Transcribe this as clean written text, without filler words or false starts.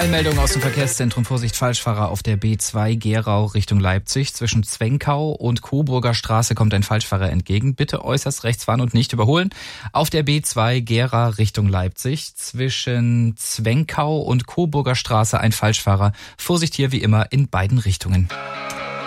Eilmeldung aus dem Verkehrszentrum. Vorsicht, Falschfahrer auf der B2 Gerau Richtung Leipzig. Zwischen Zwenkau und Coburger Straße kommt ein Falschfahrer entgegen. Bitte äußerst rechts fahren und nicht überholen. Auf der B2 Gera Richtung Leipzig. Zwischen Zwenkau und Coburger Straße ein Falschfahrer. Vorsicht hier wie immer in beiden Richtungen.